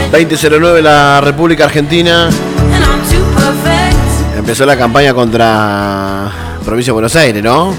2009 la República Argentina. Empezó la campaña contra Provincia de Buenos Aires, ¿no?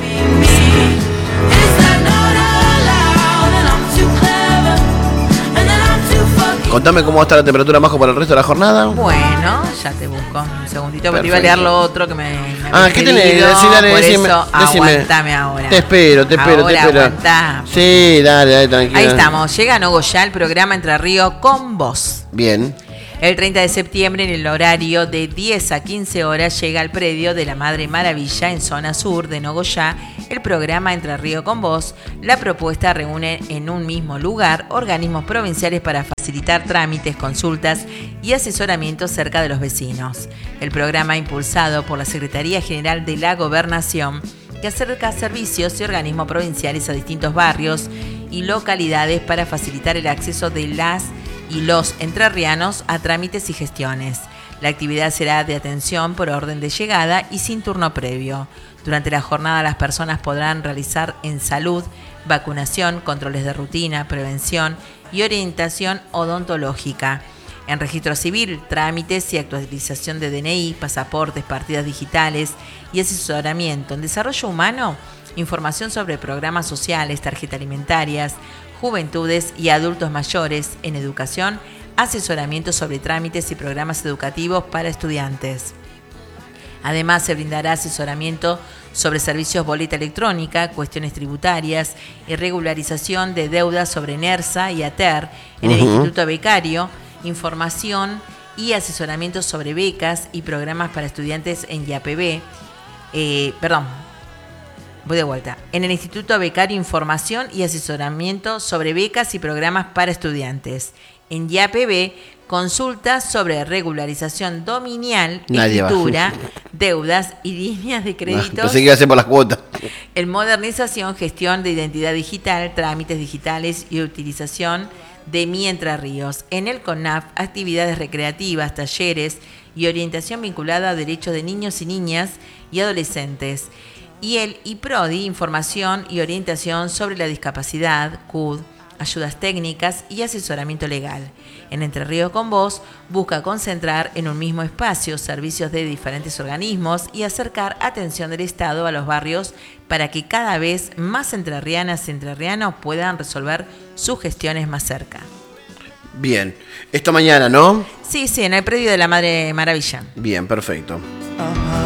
Contame cómo va a estar la temperatura, Majo, para el resto de la jornada. Bueno, ya te busco un segundito, porque te iba a leer lo otro que me ¿qué tenés? Dale, por decime, eso, aguantame ahora. Te espero. Ahora aguantá. Sí, dale, tranquila. Ahí estamos, llega Nogo ya el programa Entre Ríos con vos. Bien. El 30 de septiembre, en el horario de 10 a 15 horas, llega al predio de la Madre Maravilla, en zona sur de Nogoyá, el programa Entre Ríos con Vos. La propuesta reúne en un mismo lugar organismos provinciales para facilitar trámites, consultas y asesoramiento cerca de los vecinos. El programa, impulsado por la Secretaría General de la Gobernación, que acerca servicios y organismos provinciales a distintos barrios y localidades para facilitar el acceso de las y los entrerrianos a trámites y gestiones. La actividad será de atención por orden de llegada y sin turno previo. Durante la jornada las personas podrán realizar en salud, vacunación, controles de rutina, prevención y orientación odontológica. En registro civil, trámites y actualización de DNI, pasaportes, partidas digitales y asesoramiento. En desarrollo humano, información sobre programas sociales, tarjetas alimentarias, juventudes y adultos mayores. En educación, asesoramiento sobre trámites y programas educativos para estudiantes. Además, se brindará asesoramiento sobre servicios boleta electrónica, cuestiones tributarias y regularización de deudas sobre NERSA y ATER. En el Instituto Becario, información y asesoramiento sobre becas y programas para estudiantes en IAPB. Voy de vuelta. En el Instituto Becario, información y asesoramiento sobre becas y programas para estudiantes. En IAPB, consultas sobre regularización dominial, escritura, deudas y líneas de créditos. Pensé que iba a ser por las cuotas. En modernización, gestión de identidad digital, trámites digitales y utilización de Mi Entre Ríos. En el CONAF, actividades recreativas, talleres y orientación vinculada a derechos de niños y niñas y adolescentes. Y el IPRODI, información y orientación sobre la discapacidad, CUD, ayudas técnicas y asesoramiento legal. En Entre Ríos con Vos, busca concentrar en un mismo espacio servicios de diferentes organismos y acercar atención del Estado a los barrios para que cada vez más entrerrianas y entrerrianos puedan resolver sus gestiones más cerca. Bien. Esto mañana, ¿no? Sí, en el predio de la Madre Maravilla. Bien, perfecto.